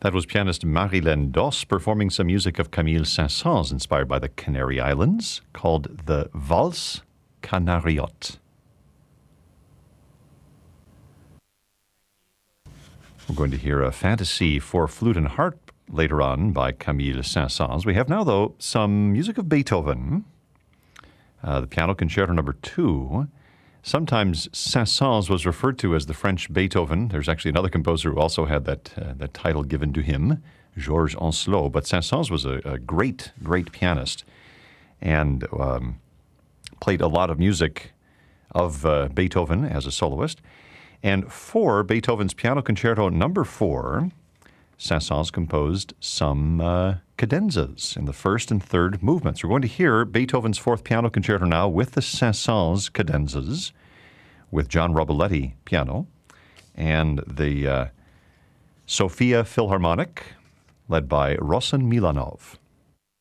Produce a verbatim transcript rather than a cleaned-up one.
That was pianist Marilyn Doss performing some music of Camille Saint-Saëns inspired by the Canary Islands called the Valse Canariote. We're going to hear a fantasy for flute and harp later on by Camille Saint-Saëns. We have now, though, some music of Beethoven, uh, the Piano Concerto Number Two. Sometimes Saint-Saëns was referred to as the French Beethoven. There's actually another composer who also had that uh, that title given to him, Georges Ancelot. But Saint-Saëns was a, a great, great pianist and um, played a lot of music of uh, Beethoven as a soloist. And for Beethoven's Piano Concerto Number Four, Saint-Saëns composed some uh, cadenzas in the first and third movements. We're going to hear Beethoven's Fourth Piano Concerto now with the Saint-Saëns cadenzas, with John Robiletti piano, and the uh, Sofia Philharmonic, led by Rossen Milanov.